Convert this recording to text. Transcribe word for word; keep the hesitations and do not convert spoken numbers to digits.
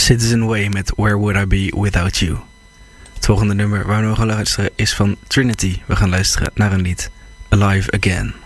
Citizen Way met Where Would I Be Without You. Het volgende nummer waar we gaan luisteren is van Trinity. We gaan luisteren naar een lied, Alive Again.